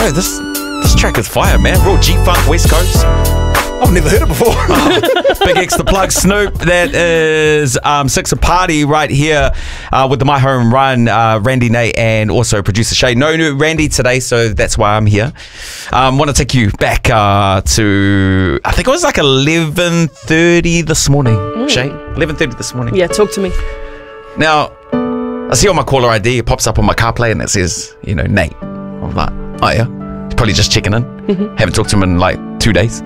Bro, this track is fire, man. Real G-Funk, West Coast. I've never heard it before. Big X the Plug Snoop. That is Six a Party right here with the My Home Run, Randy, Nate, and also producer Shay. No new Randy today, so that's why I'm here. Want to take you back to, I think it was like 11:30 this morning. Shay, 11:30 this morning. Yeah, talk to me. Now, I see on my caller ID, it pops up on my CarPlay and it says, you know, Nate. I'm like, oh yeah. He's probably just checking in. Haven't talked to him in like 2 days.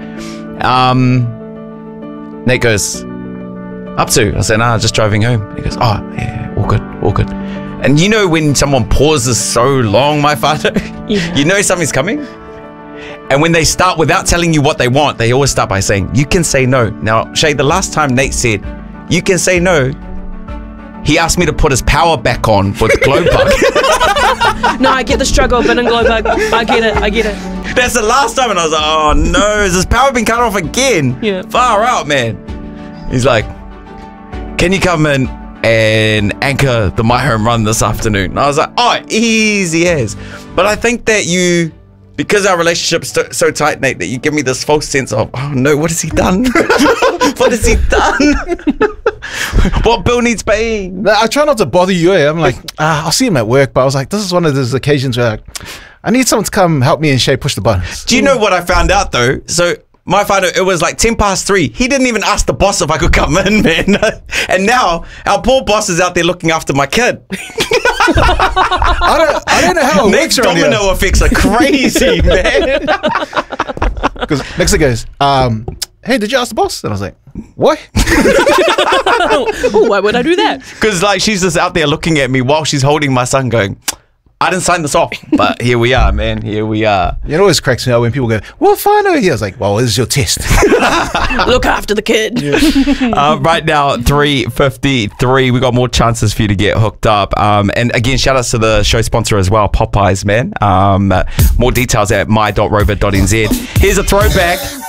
Nate goes, up to? I said, nah, just driving home. He goes, oh, yeah, all good, all good. And you know when someone pauses so long, my father, you know something's coming? And when they start without telling you what they want, they always start by saying, you can say no. Now, Shay, the last time Nate said, you can say no, he asked me to put his power back on for the glow bug. No, I get the struggle, but in glow bug, I get it. That's the last time, and I was like, oh no, has his power been cut off again? Yeah. Far out, man. He's like, can you come in and anchor the My Home Run this afternoon? And I was like, oh, easy as. But I think that you, because our relationship's so tight, Nate, that you give me this false sense of, oh no, what has he done? What has he done? What bill needs paying? I try not to bother you. I'm like, I'll see him at work, but I was like, this is one of those occasions where I need someone to come help me and Shay push the buttons. Do you know what I found out though? So my father, it was like 3:10. He didn't even ask the boss if I could come in, man. And now our poor boss is out there looking after my kid. I don't know how it Next works around here. domino effects are crazy, man. Because next guy goes, hey, did you ask the boss? And I was like, what? Oh, why would I do that? Because like she's just out there looking at me while she's holding my son going, I didn't sign this off, but here we are, man. Here we are. You know, it always cracks me out when people go, well, fine over here. I was like, well, this is your test. Look after the kid. Right now, 3:53. We got more chances for you to get hooked up. And again, shout outs to the show sponsor as well, Popeyes, man. More details at my.rover.nz. Here's a throwback.